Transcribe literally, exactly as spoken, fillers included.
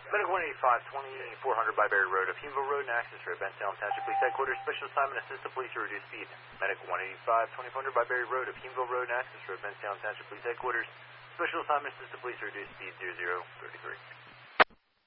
Medic one eighty-five, twenty-four hundred by Berry Road, of Hughesville Road and Access Road, Bensalem Township Police Headquarters. Special assignment, assist the police to reduce speed. Medic one eighty-five, twenty-four hundred by Berry Road, of Hughesville Road and Access Road, Bensalem Township Police Headquarters. Special assignment, assist the police to reduce speed zero zero thirty-three.